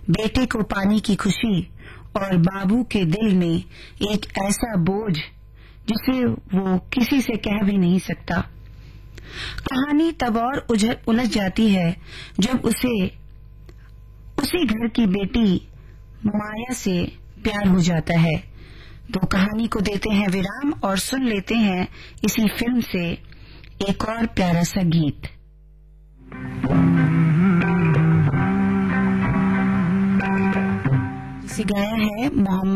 बेटे को पाने की खुशी और बाबू के दिल में एक ऐसा बोझ जिसे वो किसी से कह भी नहीं सकता। कहानी तब और उलझ जाती है जब उसी घर की बेटी माया से प्यार हो जाता है। तो कहानी को देते हैं विराम और सुन लेते हैं इसी फिल्म से एक और प्यारा सा गीत। जिसे गाया है मोहम्मद